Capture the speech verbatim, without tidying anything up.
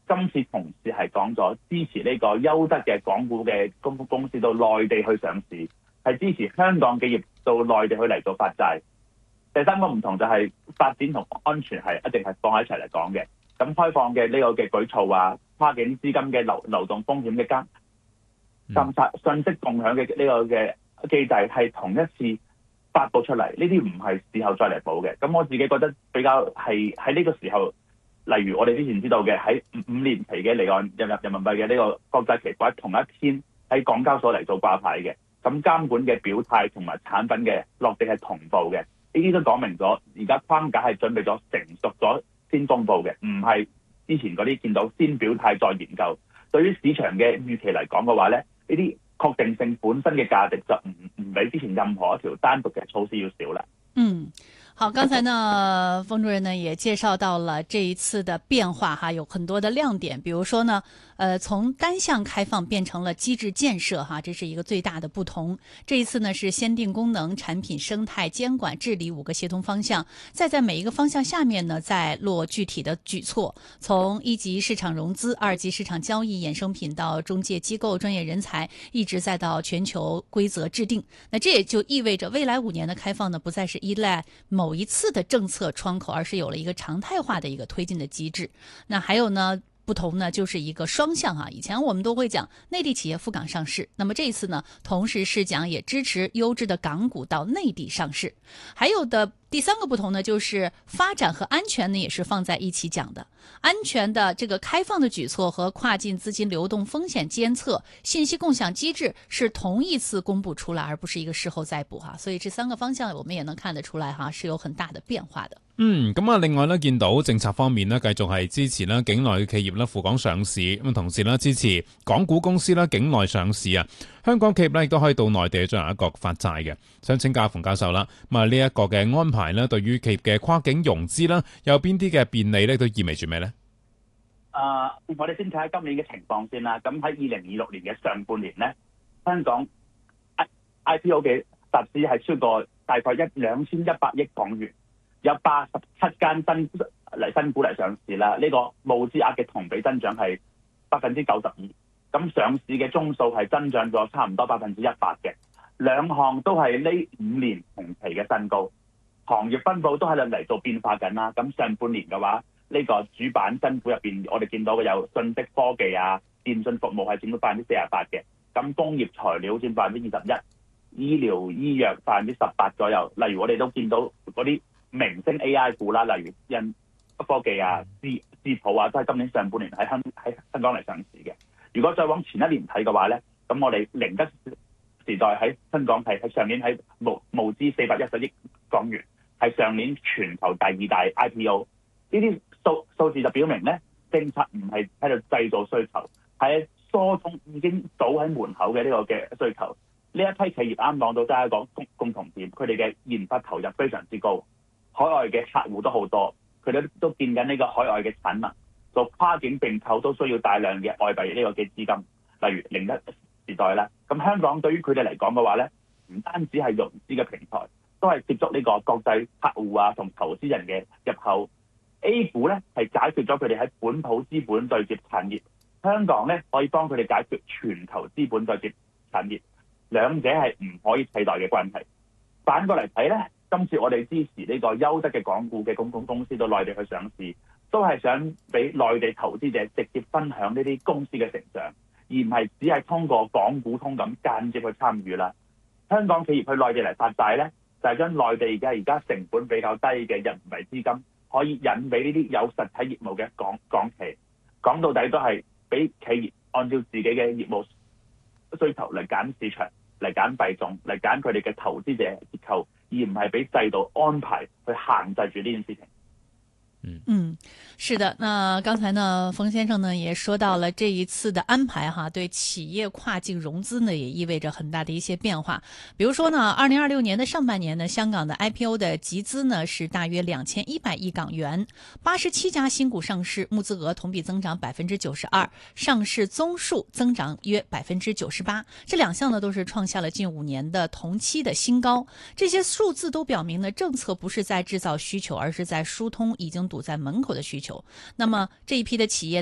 今次同時係講咗支持呢個優質嘅港股嘅公公司到內地去上市，係支持香港企業到內地去嚟做發債。第三個唔同就係發展同安全係一定係放喺一齊嚟講嘅。咁開放嘅呢個嘅舉措啊，跨境資金嘅流流動風險嘅監監察、信息共享嘅呢個嘅機制係同一次發布出嚟，呢啲唔係事後再嚟補嘅。咁我自己覺得比較係喺呢個時候，例如我哋之前知道嘅喺五年期嘅離岸人入人民幣嘅呢個國際期貨同一天喺港交所嚟做掛牌嘅，咁監管嘅表態同埋產品嘅落地係同步嘅，呢啲都講明咗而家框架係準備咗成熟咗先公布嘅，唔係之前嗰啲見到先表態再研究。對於市場嘅預期嚟講嘅話咧，呢啲確定性本身嘅價值就唔唔比之前任何一條單獨嘅措施要少啦。 嗯。好，剛才呢，馮主任呢也介紹到了這一次的變化哈，有很多的亮點，比如說呢，呃，從單向開放變成了機制建設哈，這是一個最大的不同。這一次呢是先定功能、產品生態、監管、治理五個協同方向，再在每一個方向下面呢再落具體的舉措，從一級市場融資、二級市場交易、衍生品到中介機構、專業人才，一直再到全球規則制定。那這也就意味着未來五年的開放呢，不再是依賴某某一次的政策窗口，而是有了一個常態化的一個推進的機制。那還有呢，不同呢就是一個雙向啊，以前我們都會講內地企業赴港上市，那麼這一次呢，同時是講也支持優質的港股到內地上市。還有的第三個不同呢，就是發展和安全呢也是放在一起講的。安全的這個開放的舉措和跨境資金流動風險監測、信息共享機制是同一次公布出來，而不是一個事後再補哈。所以這三個方向我們也能看得出來哈，是有很大的變化的。 嗯，咁啊，另外咧，見到政策方面咧，繼續係支持咧境內嘅企業咧赴港上市，咁同時咧支持港股公司咧境內上市啊。香港企業咧亦都可以到內地進行一個發債嘅。想請教馮教授啦，咁啊呢一個嘅安排咧，對於企業嘅跨境融資啦，有邊啲嘅便利咧，都意味住咩咧？ 啊、呃，我哋先睇下今年嘅情況先啦。咁喺二零二六年嘅上半年咧，香港 I P O 嘅集資係超過大概一兩千一百億港元。有八十七間新嚟新股嚟上市啦，呢、這個募資額嘅同比增長係百分之九十二，咁上市嘅宗數係增長咗差唔多百分之一百嘅，兩項都係呢五年同期嘅新高，行業分佈都喺度嚟做變化緊啦。咁上半年嘅話，呢、這個主板新股入邊，我哋見到嘅有信息科技啊、電信服務係佔到百分之四十八嘅，咁工業材料佔百分之二十一，醫療醫藥百分之十八左右。例如我哋都見到嗰啲明星 A I 股啦，例如印科技啊、智智譜啊，都係今年上半年喺香喺香港嚟上市嘅。如果再往前一年睇嘅話咧，咁我哋寧德時代喺香港係喺上年喺募募資四百一十億港元，係上年全球第二大 I P O。呢啲數數字就表明咧，政策唔係喺度製造需求，係疏通已經倒喺門口嘅呢個嘅需求。呢一批企業啱講到都係一個共共同點，佢哋嘅研發投入非常之高。海外嘅客戶都好多，佢哋都見緊呢個海外嘅產能，做跨境並購都需要大量嘅外幣呢個嘅資金，例如寧德時代啦。咁香港對於佢哋嚟講嘅話咧，唔單止係融資嘅平台，都係接觸呢個國際客戶啊同投資人嘅入口。A 股咧係解決咗佢哋喺本土資本對接產業，香港咧可以幫佢哋解決全球資本對接產業，兩者係唔可以替代嘅關係。反過嚟睇咧。今次我哋支持呢個優質嘅港股嘅公共公司到內地去上市，都係想俾內地投資者直接分享呢啲公司嘅成長，而唔係只係通過港股通咁間接去參與啦。香港企業去內地嚟發債咧，就係將內地而家而家成本比較低嘅人民幣資金，可以引俾呢啲有實體業務嘅港港企。講到底都係俾企業按照自己嘅業務需求嚟揀市場，嚟揀幣種，嚟揀佢哋嘅投資者結構，而唔係俾制度安排去限制住呢件事情。 嗯，是的。那剛才呢，馮先生呢也說到了這一次的安排哈，對企業跨境融資呢也意味着很大的一些變化。比如說呢，二零二六年的上半年呢，香港的 I P O 的集資呢是大約兩千一百億港元，八十七家新股上市，募資額同比增長百分之九十二，上市宗數增長約百分之九十八。這兩項呢都是創下了近五年的同期的新高。這些數字都表明呢，政策不是在製造需求，而是在疏通已經堵在門口的需求。那麼這一批的企業